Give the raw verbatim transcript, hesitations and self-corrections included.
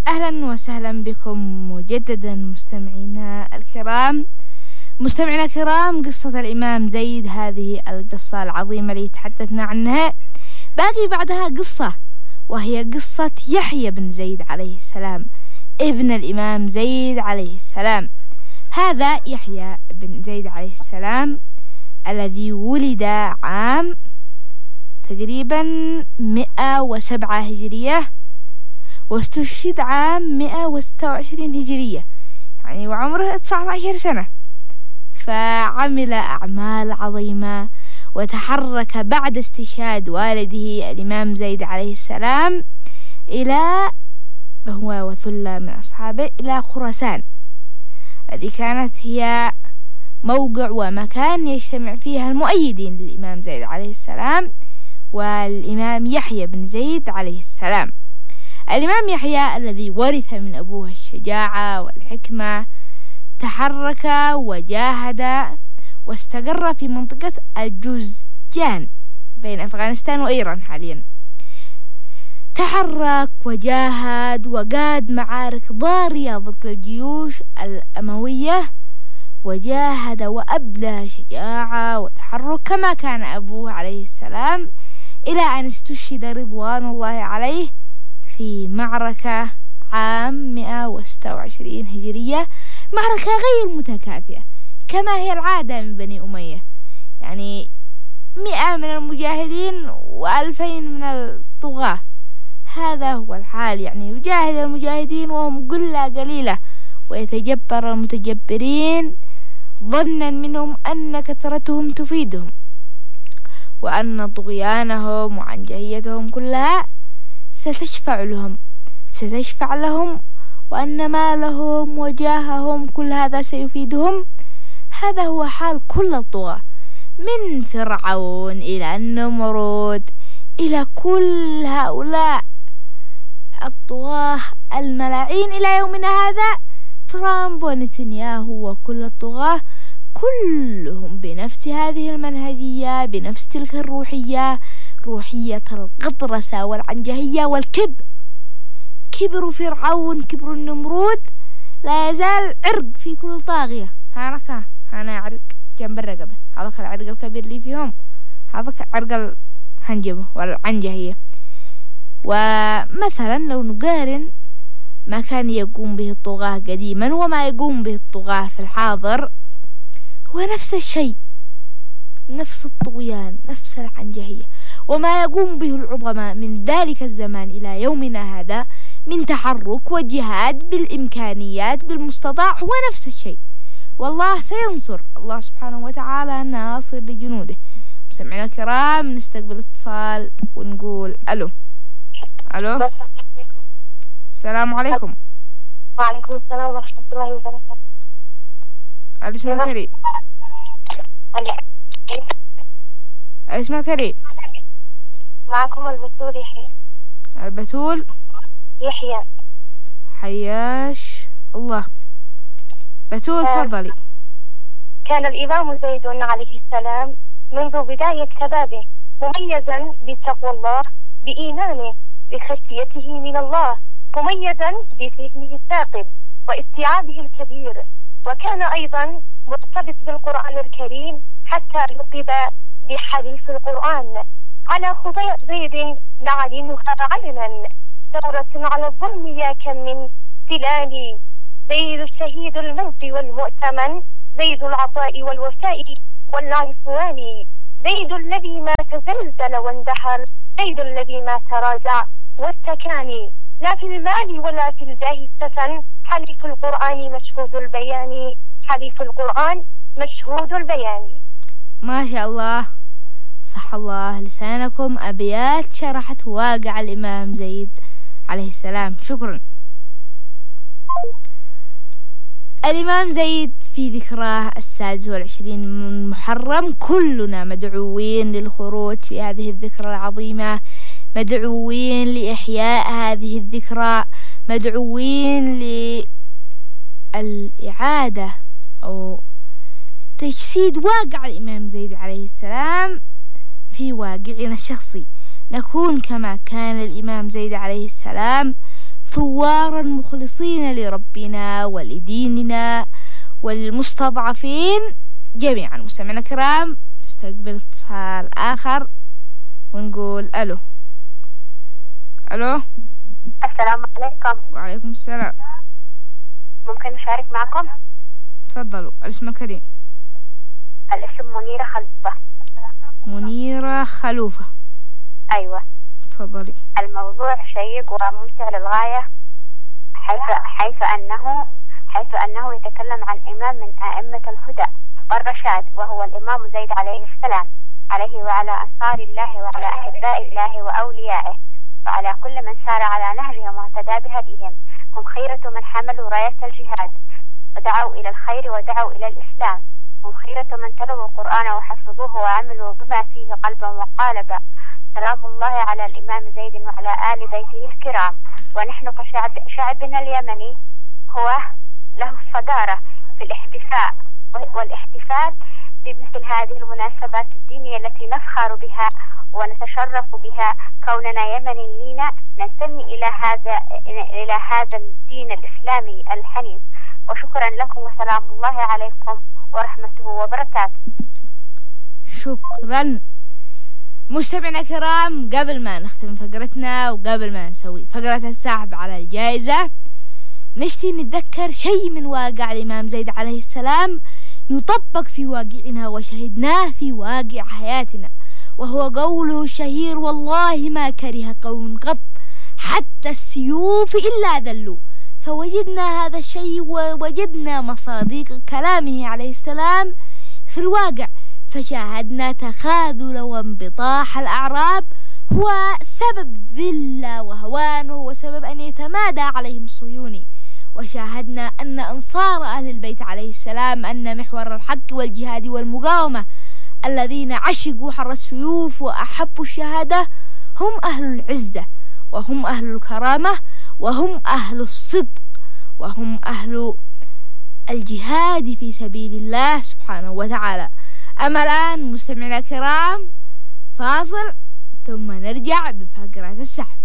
أهلا وسهلا بكم مجددا مستمعينا الكرام. مستمعينا الكرام، قصة الإمام زيد هذه القصة العظيمة اللي تحدثنا عنها، باقي بعدها قصة، وهي قصة يحيى بن زيد عليه السلام ابن الإمام زيد عليه السلام. هذا يحيى بن زيد عليه السلام الذي ولد عام تقريبا مئة وسبعة هجرية، واستشهد عام مئة وستة وعشرين هجرية، يعني وعمره تسعة عشر سنة. فعمل أعمال عظيمة، وتحرك بعد استشهاد والده الإمام زيد عليه السلام إلى هو وثلة من أصحابه إلى خراسان، التي كانت هي موقع ومكان يجتمع فيها المؤيدين للإمام زيد عليه السلام والإمام يحيى بن زيد عليه السلام. الإمام يحيى الذي ورث من أبوه الشجاعة والحكمة تحرك وجاهد واستقر في منطقة الجوزجان بين أفغانستان وإيران حاليا. تحرك وجاهد وقاد معارك ضارية ضد الجيوش الأموية، وجاهد وأبدى شجاعة وتحرك كما كان أبوه عليه السلام، إلى أن استشهد رضوان الله عليه في معركة عام مئة وستة وعشرين هجرية، معركة غير متكافئة كما هي العادة من بني أمية، يعني مئة من المجاهدين وألفين من الطغاة، هذا هو الحال. يعني يجاهد المجاهدين وهم قلة قليلة، ويتجبر المتجبرين ظنا منهم أن كثرتهم تفيدهم، وأن طغيانهم وعنجهيتهم كلها ستشفع لهم ستشفع لهم وأن مالهم وجاههم كل هذا سيفيدهم. هذا هو حال كل الطغاة، من فرعون إلى النمرود إلى كل هؤلاء الطغاة الملاعين إلى يومنا هذا، ترامب ونتنياهو وكل الطغاة كلهم بنفس هذه المنهجية، بنفس تلك الروحية، روحية الغطرسة والعنجهية والكبر. كبر فرعون، كبر النمرود، لا يزال عرق في كل طاغية. هانك هانا عرق جنب الرقبة، هذاك العرق الكبير اللي فيهم، هذاك عرق الهنجبة والعنجهية. ومثلا لو نقارن ما كان يقوم به الطغاة قديما وما يقوم به الطغاة في الحاضر، هو نفس الشيء، نفس الطغيان، نفس العنجهية، وما يقوم به العظماء من ذلك الزمان إلى يومنا هذا من تحرك وجهاد بالإمكانيات بالمستطاع هو نفس الشيء. والله سينصر، الله سبحانه وتعالى ناصر لجنوده. مستمعينا الكرام، نستقبل اتصال ونقول ألو. ألو، السلام عليكم. وعليكم السلام ورحمة الله وبركاته. الاسم الكريم. الاسم الكريم. معكم البتول يحيى. البتول يحيى. حياش الله. بتول تفضلي. كان الإمام زيد عليه السلام منذ بداية شبابه مميزا بتقوى الله، بإيمانه، بخشيته من الله، مميزا بفهمه الثاقب واستيعابه الكبير، وكان أيضا مرتبط بالقرآن الكريم حتى لقب بحليف القرآن. على خضيع زيد نعلنها علنا، ثورة على الظلم يا كم من تلال، زيد الشهيد الموت والمؤتمن، زيد العطاء والوفاء والعفوان، زيد الذي ما تزلزل واندحر، زيد الذي ما تراجع واستكان، لا في المال ولا في الجاه استثن، حليف القرآن مشهود البيان، حليف القرآن مشهود البيان. ما شاء الله، صح الله لسانكم، أبيات شرحت واقع الإمام زيد عليه السلام. شكرا. الإمام زيد في ذكراه السادس والعشرين من محرم، كلنا مدعوين للخروج في هذه الذكرى العظيمة، مدعوين لإحياء هذه الذكرى، مدعوين للإعادة أو تجسيد واقع الإمام زيد عليه السلام في واقعنا الشخصي، نكون كما كان الإمام زيد عليه السلام، ثوارا مخلصين لربنا ولديننا وللمستضعفين جميعا. مستمعينا الكرام نستقبل اتصال آخر ونقول ألو. ألو، السلام عليكم. وعليكم السلام. ممكن نشارك معكم؟ تفضلوا. الاسم الكريم؟ الاسم منيرة خلوفة. منيرة خلوفة. أيوة تفضلي. الموضوع شيق وممتع للغاية، حيث حيث أنه حيث أنه يتكلم عن إمام من أئمة الهدى والرشاد، وهو الإمام زيد عليه السلام، عليه وعلى أنصار الله وعلى أحباء الله وأوليائه وعلى كل من سار على نهجهم واهتدى بهديهم. هم خيرة من حملوا راية الجهاد ودعوا إلى الخير ودعوا إلى الإسلام. هم خيرة من تلوا القرآن وحفظوه وعملوا بما فيه قلبا وقالبا. سلام الله على الإمام زيد وعلى آل بيته الكرام. ونحن كشعب شعبنا اليمني هو له الصدارة في الاحتفاء والاحتفال بمثل هذه المناسبات الدينية التي نفخر بها ونتشرف بها كوننا يمنيين ننتمي إلى هذا إلى هذا الدين الإسلامي الحنيف. وشكرا لكم وسلام الله عليكم ورحمته وبركاته. شكرا. مستمعينا الكرام، قبل ما نختم فقرتنا وقبل ما نسوي فقرة السحب على الجائزة نشتي نتذكر شيء من واقع الإمام زيد عليه السلام يطبق في واقعنا وشهدناه في واقع حياتنا، وهو قوله الشهير: والله ما كره قوم قط حتى السيوف إلا ذلوا. فوجدنا هذا الشيء ووجدنا مصادق كلامه عليه السلام في الواقع، فشاهدنا تخاذل وانبطاح الأعراب هو سبب ذلة وهوانه وسبب أن يتمادى عليهم الصهيوني، وشاهدنا أن أنصار أهل البيت عليه السلام أن محور الحق والجهاد والمقاومة الذين عشقوا حر السيوف وأحبوا الشهادة هم أهل العزة وهم أهل الكرامة وهم أهل الصدق وهم أهل الجهاد في سبيل الله سبحانه وتعالى. أما الآن مستمعينا الكرام فاصل ثم نرجع بفقرة السحب.